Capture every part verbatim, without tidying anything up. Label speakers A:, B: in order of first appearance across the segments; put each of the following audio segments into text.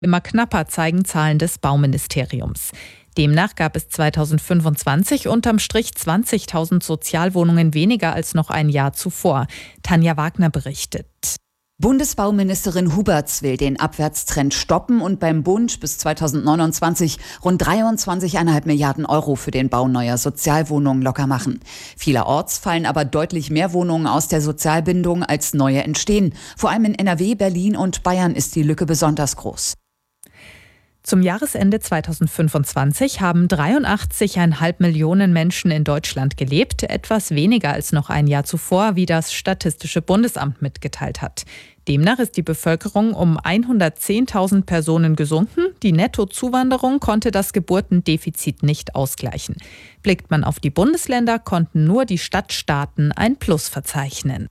A: Immer knapper, zeigen Zahlen des Bauministeriums. Demnach gab es zweitausendfünfundzwanzig unterm Strich zwanzigtausend Sozialwohnungen weniger als noch ein Jahr zuvor. Tanja Wagner berichtet.
B: Bundesbauministerin Huberts will den Abwärtstrend stoppen und beim Bund bis zweitausendneunundzwanzig rund dreiundzwanzig Komma fünf Milliarden Euro für den Bau neuer Sozialwohnungen locker machen. Vielerorts fallen aber deutlich mehr Wohnungen aus der Sozialbindung als neue entstehen. Vor allem in N R W, Berlin und Bayern ist die Lücke besonders groß.
A: Zum Jahresende zweitausendfünfundzwanzig haben dreiundachtzig Komma fünf Millionen Menschen in Deutschland gelebt, etwas weniger als noch ein Jahr zuvor, wie das Statistische Bundesamt mitgeteilt hat. Demnach ist die Bevölkerung um hundertzehntausend Personen gesunken. Die Nettozuwanderung konnte das Geburtendefizit nicht ausgleichen. Blickt man auf die Bundesländer, konnten nur die Stadtstaaten ein Plus verzeichnen.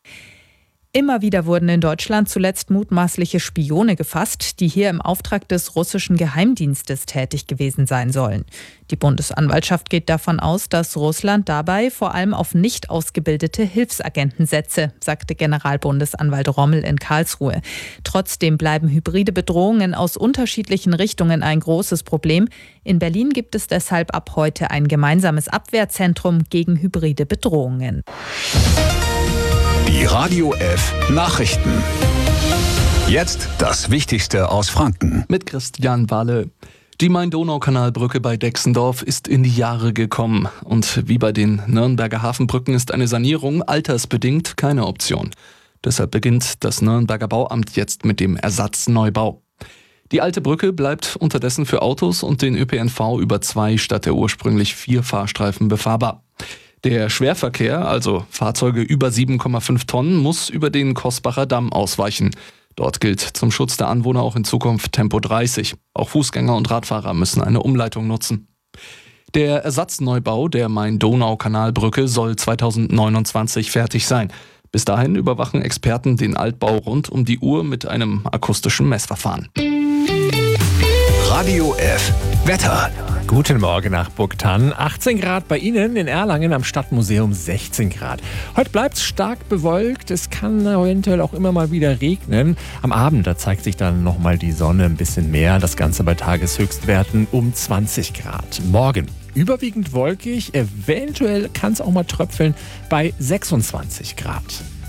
A: Immer wieder wurden in Deutschland zuletzt mutmaßliche Spione gefasst, die hier im Auftrag des russischen Geheimdienstes tätig gewesen sein sollen. Die Bundesanwaltschaft geht davon aus, dass Russland dabei vor allem auf nicht ausgebildete Hilfsagenten setze, sagte Generalbundesanwalt Rommel in Karlsruhe. Trotzdem bleiben hybride Bedrohungen aus unterschiedlichen Richtungen ein großes Problem. In Berlin gibt es deshalb ab heute ein gemeinsames Abwehrzentrum gegen hybride Bedrohungen.
C: Die Radio F Nachrichten. Jetzt das Wichtigste aus Franken.
D: Mit Christian Walle. Die Main-Donau-Kanalbrücke bei Dexendorf ist in die Jahre gekommen. Und wie bei den Nürnberger Hafenbrücken ist eine Sanierung altersbedingt keine Option. Deshalb beginnt das Nürnberger Bauamt jetzt mit dem Ersatzneubau. Die alte Brücke bleibt unterdessen für Autos und den Ö P N V über zwei statt der ursprünglich vier Fahrstreifen befahrbar. Der Schwerverkehr, also Fahrzeuge über sieben Komma fünf Tonnen, muss über den Kosbacher Damm ausweichen. Dort gilt zum Schutz der Anwohner auch in Zukunft Tempo dreißig. Auch Fußgänger und Radfahrer müssen eine Umleitung nutzen. Der Ersatzneubau der Main-Donau-Kanalbrücke soll zweitausendneunundzwanzig fertig sein. Bis dahin überwachen Experten den Altbau rund um die Uhr mit einem akustischen Messverfahren.
C: Radio F Wetter.
E: Guten Morgen nach Bugtan. achtzehn Grad bei Ihnen, in Erlangen am Stadtmuseum sechzehn Grad. Heute bleibt es stark bewölkt, es kann eventuell auch immer mal wieder regnen. Am Abend, da zeigt sich dann nochmal die Sonne ein bisschen mehr, das Ganze bei Tageshöchstwerten um zwanzig Grad. Morgen überwiegend wolkig, eventuell kann es auch mal tröpfeln bei sechsundzwanzig Grad.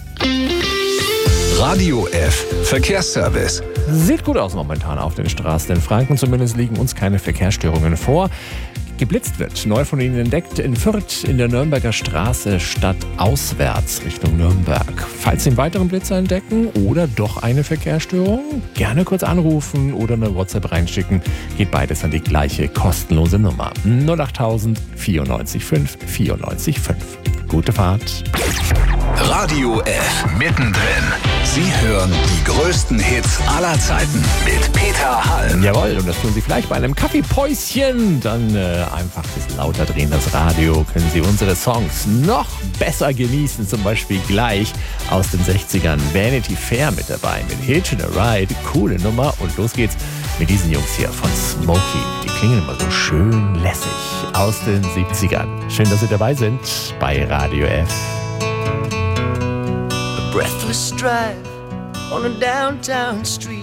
C: Radio F Verkehrsservice.
E: Sieht gut aus momentan auf den Straßen in Franken. Zumindest liegen uns keine Verkehrsstörungen vor. Geblitzt wird, neu von Ihnen entdeckt, in Fürth in der Nürnberger Straße stadtauswärts Richtung Nürnberg. Falls Sie einen weiteren Blitzer entdecken oder doch eine Verkehrsstörung, gerne kurz anrufen oder eine WhatsApp reinschicken. Geht beides an die gleiche kostenlose Nummer null achttausend vierundneunzig fünf vierundneunzig fünf. Gute Fahrt.
C: Radio F mittendrin. Sie hören die größten Hits aller Zeiten mit Peter Halm.
E: Jawohl, und das tun Sie vielleicht bei einem Kaffeepäuschen. Dann äh, einfach ein bisschen lauter drehen das Radio. Können Sie unsere Songs noch besser genießen. Zum Beispiel gleich aus den sechzigern Vanity Fair mit dabei. Mit Hitchin' a Ride. Coole Nummer. Und los geht's mit diesen Jungs hier von Smokey. Die klingen immer so schön lässig aus den siebzigern. Schön, dass Sie dabei sind bei Radio F.
F: Breathless drive on a downtown street.